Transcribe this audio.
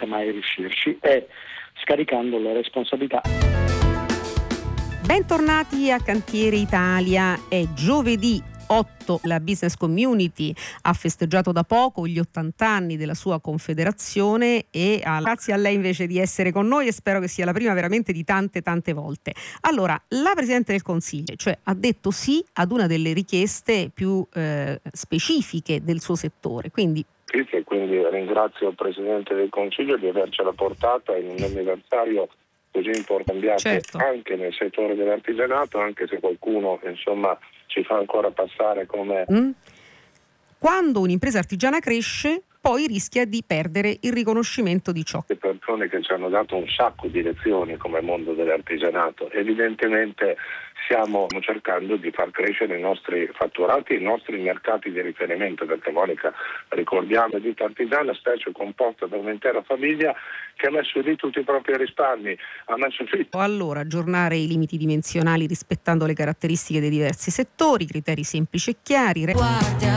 mai riuscirci, è scaricando le responsabilità. Bentornati a Cantiere Italia. È giovedì 8, la Business Community ha festeggiato da poco gli 80 anni della sua confederazione e grazie a lei invece di essere con noi, e spero che sia la prima veramente di tante volte. Allora, la Presidente del Consiglio ha detto sì ad una delle richieste più specifiche del suo settore, quindi ringrazio il Presidente del Consiglio di avercela portata in un anniversario così importante, anche nel settore dell'artigianato, anche se qualcuno ci fa ancora passare come... Quando un'impresa artigiana cresce, poi rischia di perdere il riconoscimento di ciò. Le persone che ci hanno dato un sacco di lezioni come mondo dell'artigianato, evidentemente stiamo cercando di far crescere i nostri fatturati, i nostri mercati di riferimento, perché Monica, ricordiamo, la ditta artigiana spesso è composta da un'intera famiglia che ha messo lì tutti i propri risparmi, ha messo lì. Allora, aggiornare i limiti dimensionali rispettando le caratteristiche dei diversi settori, criteri semplici e chiari.